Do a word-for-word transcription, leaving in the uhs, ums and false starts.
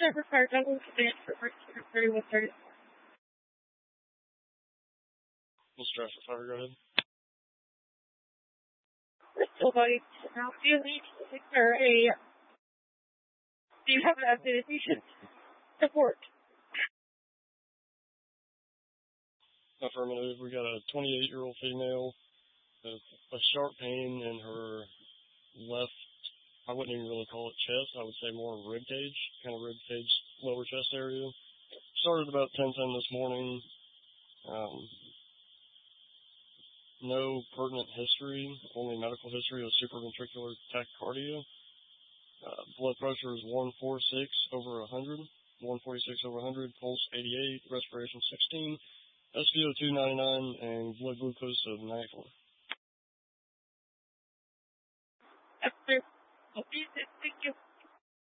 percent required double advance for thirty-one thirty. We'll stress the fire, go ahead. Still body. Now, do you need to secure a, do you have an updated patient support? Affirmative. We got a twenty-eight-year-old female with a sharp pain in her left, I wouldn't even really call it chest, I would say more rib cage, kind of rib cage, lower chest area. Started about ten ten this morning. Um, no pertinent history, only medical history of supraventricular tachycardia. Uh, blood pressure is one forty-six over one hundred, one forty-six over one hundred, pulse eighty-eight, respiration sixteen, S p O two ninety-nine, and blood glucose of ninety-four. Thank you.